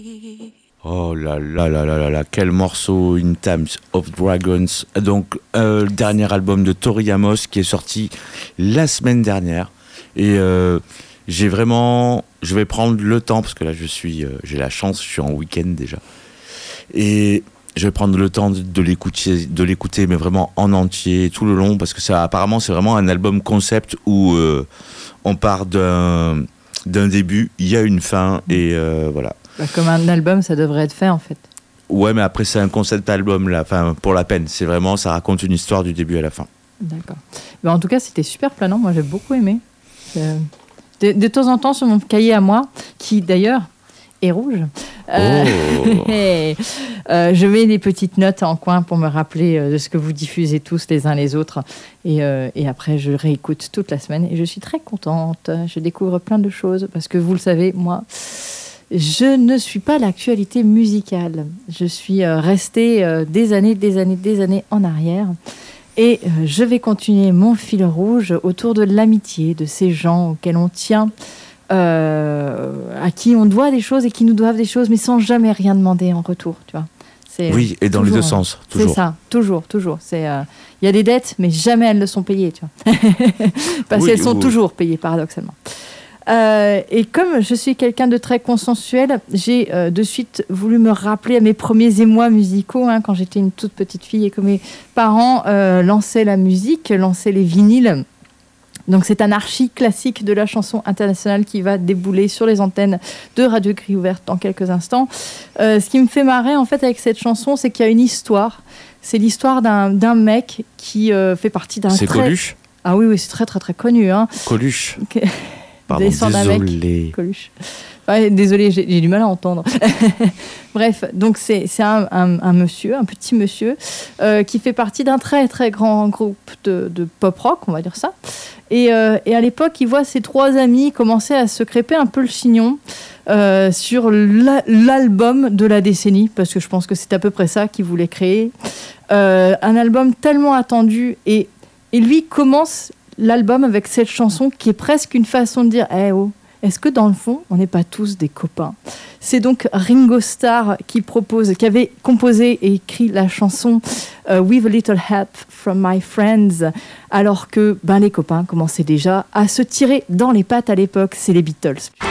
Oh là là là là là là, quel morceau, In Times of Dragons. Donc, le dernier album de Tori Amos qui est sorti la semaine dernière. Et je vais prendre le temps, parce que là j'ai la chance, je suis en week-end déjà. Et je vais prendre le temps de l'écouter, mais vraiment en entier, tout le long, parce que apparemment c'est vraiment un album concept où on part d'un début, il y a une fin, et voilà. Comme un album, ça devrait être fait en fait. Ouais, mais après c'est un concept album là, enfin pour la peine. C'est vraiment, ça raconte une histoire du début à la fin. D'accord. En tout cas, c'était super planant. Moi, j'ai beaucoup aimé. De temps en temps, sur mon cahier à moi, qui d'ailleurs est rouge, je mets des petites notes en coin pour me rappeler de ce que vous diffusez tous les uns les autres. Et après, je réécoute toute la semaine et je suis très contente. Je découvre plein de choses parce que vous le savez, moi, je ne suis pas l'actualité musicale. Je suis restée des années en arrière. Et je vais continuer mon fil rouge autour de l'amitié, de ces gens auxquels on tient, à qui on doit des choses et qui nous doivent des choses, mais sans jamais rien demander en retour, tu vois. Oui, et dans les deux sens, toujours. C'est ça, toujours. Il y a des dettes, mais jamais elles ne sont payées, tu vois. Parce qu'elles sont toujours payées, paradoxalement. Et comme je suis quelqu'un de très consensuel, j'ai de suite voulu me rappeler à mes premiers émois musicaux, quand j'étais une toute petite fille et que mes parents lançaient la musique, lançaient les vinyles. Donc c'est un archi-classique de la chanson internationale qui va débouler sur les antennes de Radio Grille Ouverte dans quelques instants. Ce qui me fait marrer en fait avec cette chanson, c'est qu'il y a une histoire. C'est l'histoire d'un mec qui fait partie d'un... C'est Coluche ? Ah oui, c'est très très très connu. Coluche. Pardon, désolé. Coluche. Ouais, désolé, j'ai du mal à entendre. Bref, donc c'est un monsieur, un petit monsieur, qui fait partie d'un très très grand groupe de pop rock, on va dire ça. Et à l'époque, il voit ses trois amis commencer à se crêper un peu le chignon sur l'album de la décennie, parce que je pense que c'est à peu près ça qu'il voulait créer. Un album tellement attendu, et lui commence l'album avec cette chanson qui est presque une façon de dire « Eh oh, est-ce que dans le fond, on n'est pas tous des copains ?» C'est donc Ringo Starr qui avait composé et écrit la chanson With a Little Help from My Friends, alors que les copains commençaient déjà à se tirer dans les pattes à l'époque. C'est les Beatles.